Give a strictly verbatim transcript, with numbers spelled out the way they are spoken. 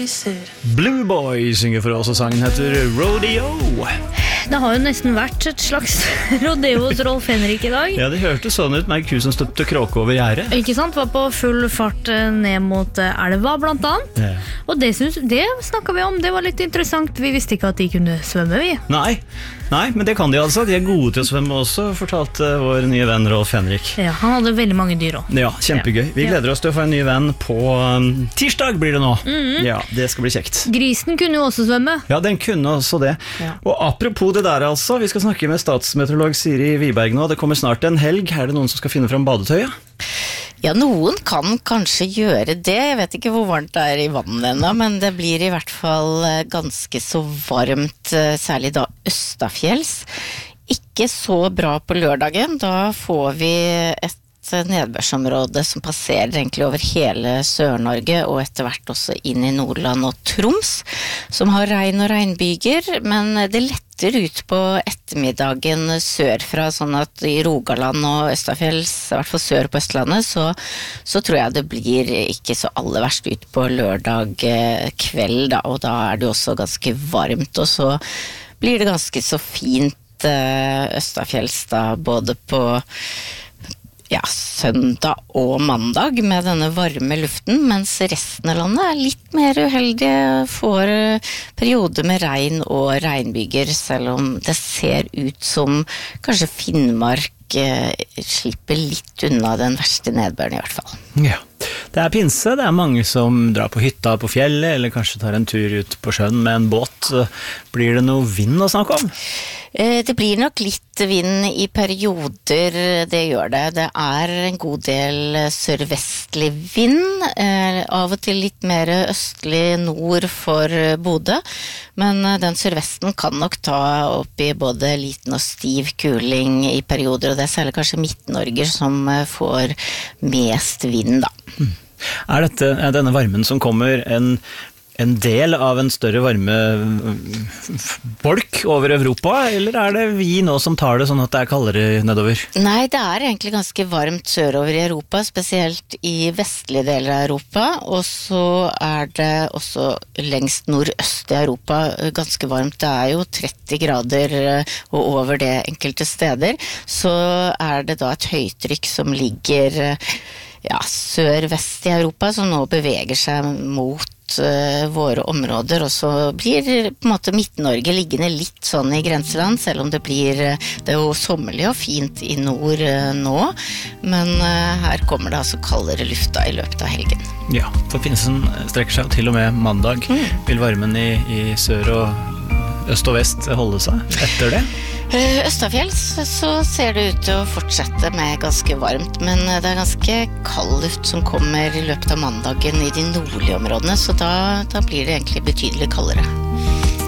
racer. Blue Boy synger for oss, og sangen heter Rodeo. Det har jo nesten vært et slags rodeo hos Rolf Henrik i dag. Ja, det hørtes sånn ut med en ku som støpte kråke over gjerdet. Ikke sant? Var på full fart ned mot elva blant annet. Ja. Og det, synes, det snakket vi om, det var litt interessant. Vi visste ikke at de kunne svømme, vi. Nei, nei, men det kan de altså. De er gode til å svømme også, fortalte vår nye venn Rolf Henrik. Ja, han hadde veldig mange dyr også. Ja, kjempegøy. Vi gleder oss til å få en ny venn på um, tirsdag blir det nå. Mm-hmm. Ja, det skal bli kjekt. Grisen kunne jo også svømme. Ja, den kunne også det. Ja. Og apropos det der altså, vi skal snakke med statsmeteorolog Siri Wiberg nå. Det kommer snart en helg. Er det noen som skal finne fram badetøyet? Ja, noen kan kanskje gjøre det. Jeg vet ikke hvor varmt det er i vannet ennå, men det blir i hvert fall ganske så varmt, særlig da Østafjells. Ikke så bra på lørdagen. Da får vi et nedbørsområde som passerer egentlig over hele Sør-Norge og etter hvert også inn i Nordland og Troms, som har regn og regnbyger, men det letter ut på ettermiddagen sørfra, sånn at i Rogaland og Østafjells, i hvert fall sør på Østlandet, så, så tror jeg det blir ikke så aller verst ut på lørdag kveld, da, og da er det også ganske varmt, og så blir det ganske så fint Østafjells da, både på ja, søndag og mandag med denne varme luften, mens resten av landet er litt mer uheldige, får perioder med regn og regnbyger, selv om det ser ut som kanskje Finnmark eh, slipper litt unna den verste nedbøren i hvert fall. Ja, det er pinse, det er mange som drar på hytta på fjellet, eller kanskje tar en tur ut på sjøen med en båt. Blir det noe vind å snakke om? Det blir nok litt vind i perioder, det gjør det. Det er en god del sørvestlig vind, av og til litt mer østlig nord for Bodø, men den sørvesten kan nok ta opp i både liten og stiv kuling i perioder, og det er særlig kanskje Midt-Norge som får mest vind da. Er, dette, er denne varmen som kommer en en del av en større varmebolk over Europa, eller er det vi nå som tar det sånn at det er kaldere nedover? Nei, det er egentlig ganske varmt sørover i Europa, spesielt i vestlige deler av Europa, og så er det også lengst nordøst i Europa ganske varmt. Det er jo tretti grader og over det enkelte steder, så er det da et høytrykk som ligger ja, sør-vest i Europa, som nå beveger seg mot våre områder, og så blir på en måte Midt-Norge liggende litt sånn i grenseland, selv om det blir det er jo sommerlig og fint i nord nå, men her kommer det altså kaldere lufta i løpet av helgen. Ja, for pinsen strekker seg til og med mandag. Mm. Vil varmen i, i sør og øst og vest holde seg etter det? Østafjells så ser det ut til å fortsette med ganske varmt, men det er ganske kald luft som kommer i løpet av mandagen i de nordlige områdene, så da, da blir det egentlig betydelig kaldere.